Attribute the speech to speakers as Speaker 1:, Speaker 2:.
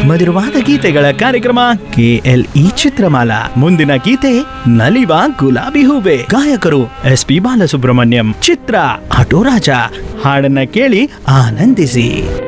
Speaker 1: ಮಧುರವಾದ ಗೀತೆಗಳ ಕಾರ್ಯಕ್ರಮ KLE ಚಿತ್ರಮಾಲಾ. ಮುಂದಿನ ಗೀತೆ ನಲಿವ ಗುಲಾಬಿ ಹೂವೆ. ಗಾಯಕರು SP ಬಾಲಸುಬ್ರಹ್ಮಣ್ಯಂ. ಚಿತ್ರ ಆಟೋ ರಾಜ. ಹಾಡನ್ನ ಕೇಳಿ ಆನಂದಿಸಿ.